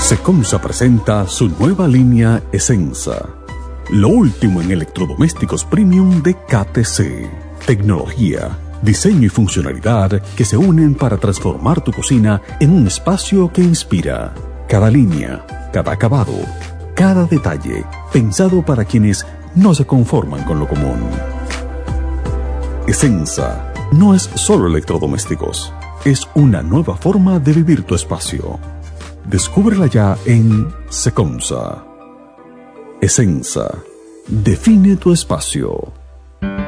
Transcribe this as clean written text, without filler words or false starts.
Seconsa presenta su nueva línea Essenza, lo último en electrodomésticos premium de KTC. Tecnología, diseño y funcionalidad que se unen para transformar tu cocina en un espacio que inspira. Cada línea, cada acabado, cada detalle, pensado para quienes no se conforman con lo común. Essenza no es solo electrodomésticos, es una nueva forma de vivir tu espacio. Descúbrela ya en Seconsa. Essenza. Define tu espacio.